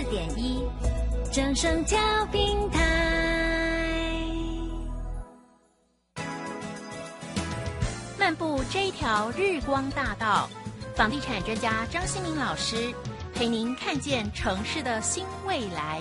104.1正声调频台。漫步这一条日光大道，房地产专家张新民老师陪您看见城市的新未来。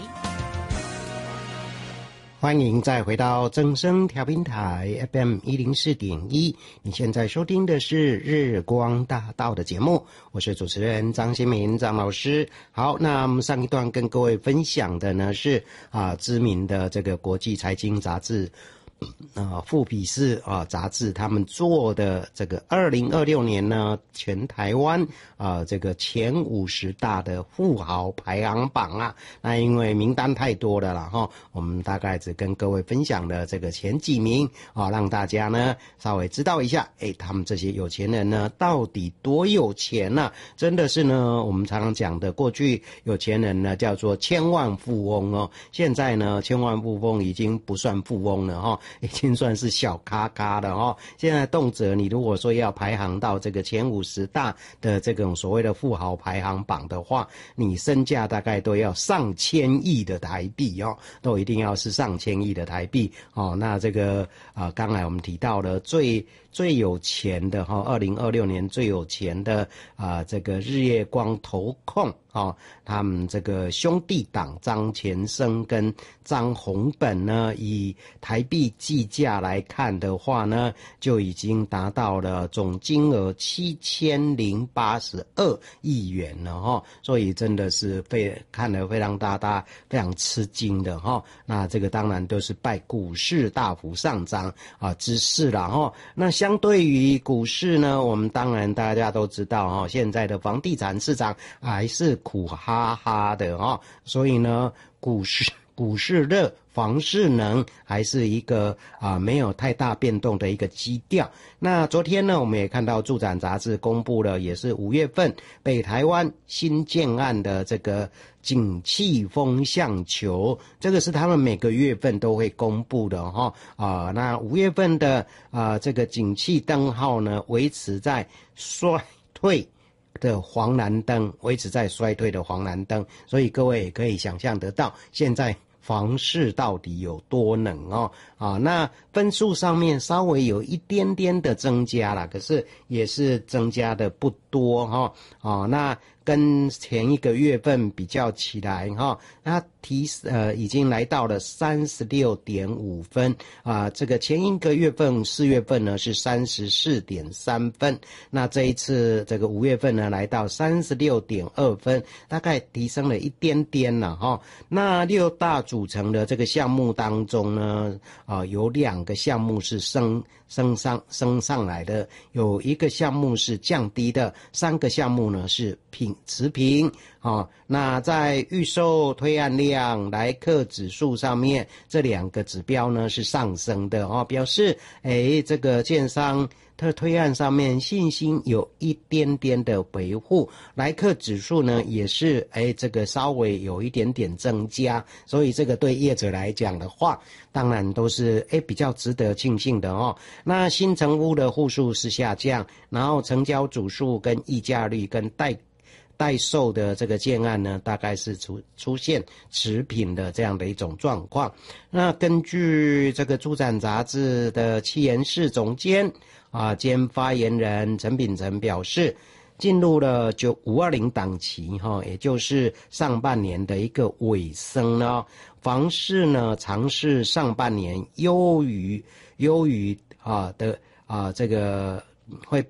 欢迎再回到正声调频台 FM 104.1，你现在收听的是日光大道的节目，我是主持人张新民张老师。好，那我们上一段跟各位分享的呢是知名的这个国际财经杂志富比士杂志他们做的这个2026年呢全台湾这个前50大的富豪排行榜啊，那因为名单太多了啦我们大概只跟各位分享了这个前几名让大家呢稍微知道一下他们这些有钱人呢到底多有钱啊，真的是呢我们常常讲的过去有钱人呢叫做千万富翁现在呢千万富翁已经不算富翁了已经算是小咖咖了现在动辄你如果说要排行到这个前50大的这种所谓的富豪排行榜的话，你身价大概都要上千亿的台币都一定要是上千亿的台币那这个刚才我们提到了最有钱的2026年最有钱的这个日月光投控他们这个兄弟党张前生跟张宏本呢，以台币计价来看的话呢，就已经达到了总金额7082亿元了所以真的是看得非常大家非常吃惊的那这个当然都是拜股市大幅上涨之势啦那相对于股市呢，我们当然大家都知道现在的房地产市场还是苦哈哈的所以呢股市热房市能还是一个没有太大变动的一个基调。那昨天呢我们也看到住展杂志公布了也是5月份北台湾新建案的这个景气风向球，这个是他们每个月份都会公布的那5月份的这个景气灯号呢维持在衰退的黄蓝灯，维持在衰退的黄蓝灯，所以各位也可以想象得到现在房市到底有多冷那分数上面稍微有一点点的增加啦，可是也是增加的不多那跟前一个月份比较起来它已经来到了36.5分这个前一个月份4月份呢是34.3分，那这一次这个5月份呢来到36.2分，大概提升了一点点了那6大组成的这个项目当中呢有2个项目是升上来的，有1个项目是降低的，3个项目呢是持平那在预售推案量来客指数上面，这2个指标呢是上升的表示这个建商推案上面信心有一点点的维护，来客指数呢也是这个稍微有一点点增加，所以这个对业者来讲的话当然都是比较值得庆幸的那新成屋的户数是下降，然后成交组数跟溢价率跟待售的这个建案呢大概是出现持平的这样的一种状况。那根据这个住展杂志的企研室总监兼发言人陈秉成表示，进入了520档期也就是上半年的一个尾声呢，房市呢尝试上半年优于这个会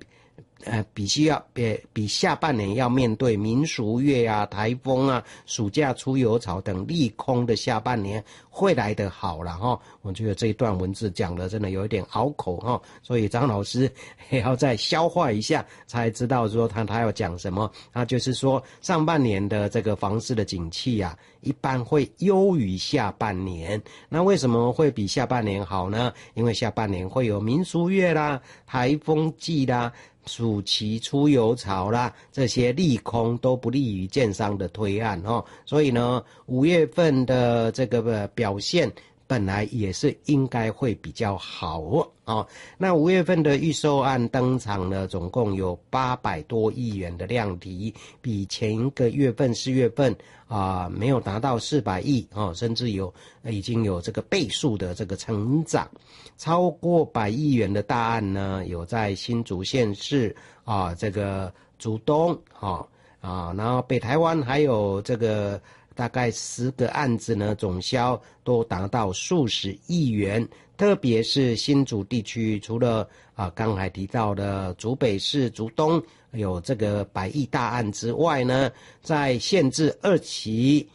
比下半年要面对民俗月台风暑假出游潮等利空的下半年会来得好了我觉得这一段文字讲的真的有一点拗口所以张老师也要再消化一下才知道说他要讲什么。那就是说上半年的这个房市的景气一般会优于下半年。那为什么会比下半年好呢？因为下半年会有民俗月啦、台风季啦、暑期出游潮啦，这些利空都不利于建商的推案所以呢5月份的这个表现本来也是应该会比较好哦。那5月份的预售案登场呢，总共有800多亿元的量体，比前一个月份4月份没有达到400亿哦，甚至已经有这个倍数的这个成长。超过100亿元的大案呢，有在新竹县市这个竹东然后北台湾还有这个大概10个案子呢，总销都达到数十亿元。特别是新竹地区，除了刚才提到的竹北市竹东有这个100亿大案之外呢，在县治2期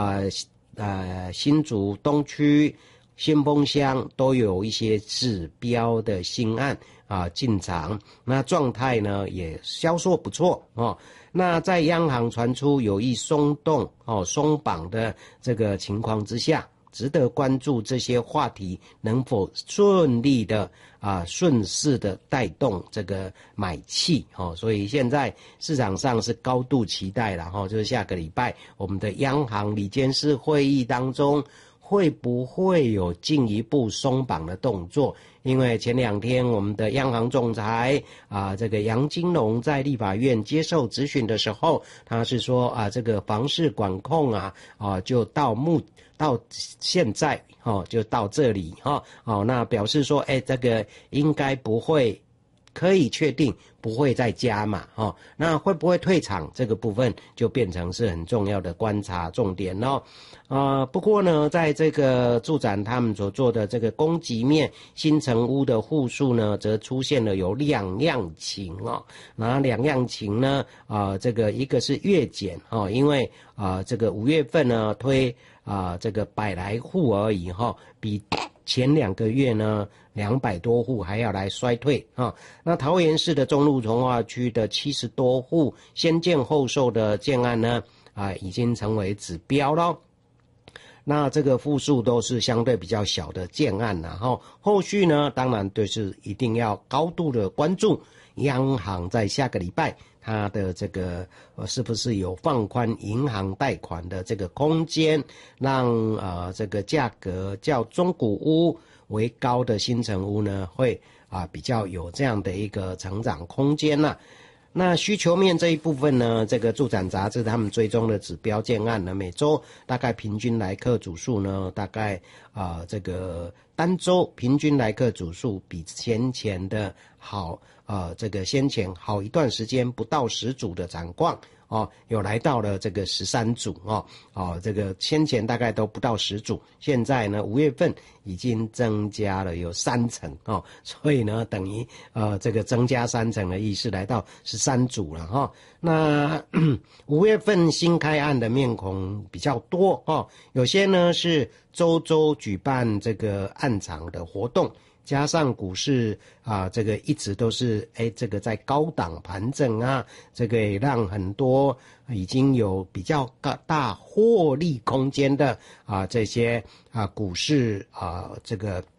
新竹东区、新丰乡都有一些指标的新案进场，那状态呢也销售不错哦。那在央行传出有意松绑的这个情况之下，值得关注这些话题能否顺利的顺势的带动这个买气所以现在市场上是高度期待了就是下个礼拜我们的央行理监事会议当中会不会有进一步松绑的动作？因为前2天我们的央行总裁这个杨金龙在立法院接受质询的时候，他是说这个房市管控就到现在就到这里那表示说这个应该不会，可以确定不会再加码那会不会退场这个部分就变成是很重要的观察重点不过呢，在这个住展他们所做的这个攻击面新成屋的户数呢，则出现了有2样情那2样情呢这个一个是月减因为这个5月份呢推这个100来户而已比前2个月呢200多户还要来衰退那桃园市的中路重划区的70多户先建后售的建案呢已经成为指标了。那这个户数都是相对比较小的建案后续呢当然就是一定要高度的关注央行在下个礼拜它的这个是不是有放宽银行贷款的这个空间，让这个价格较中古屋为高的新成屋呢会比较有这样的一个成长空间那需求面这一部分呢，这个住展杂志他们追踪的指标建案呢，每周大概平均来客组数呢，大概这个单周平均来客组数比先前的好这个先前好一段时间不到10组的展逛有来到了这个13组这个先前大概都不到10组，现在呢5月份已经增加了有3成所以呢等于这个增加3成的意思，来到13组了那5月份新开案的面孔比较多有些呢是周举办这个案场的活动，加上股市这个一直都是这个在高档盘整这个也让很多已经有比较大获利空间的这些股市这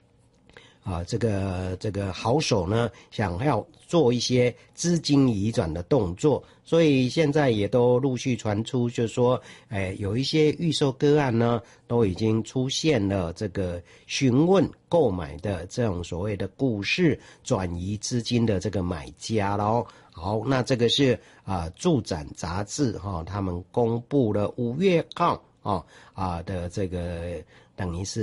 个好手呢，想要做一些资金移转的动作，所以现在也都陆续传出，就是说有一些预售个案呢都已经出现了这个询问购买的这种所谓的股市转移资金的这个买家咯。好，那这个是住展杂志他们公布了5月号的这个等于是